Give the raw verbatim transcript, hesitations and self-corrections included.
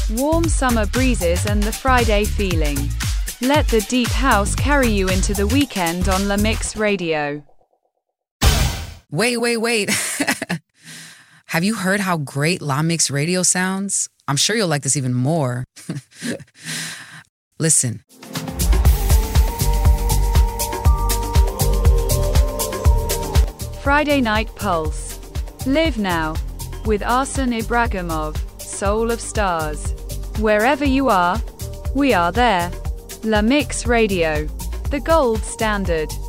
Warm summer breezes and the Friday feeling. Let the deep house carry you into the weekend on La Mix Radio. Wait, wait, wait. Have you heard how great La Mix Radio sounds? I'm sure you'll like this even more. Listen. Friday Night Pulse. Live Now. With Arsen Ibragimov, Soul of Stars. Wherever you are, we are there. La Mix Radio. The gold standard.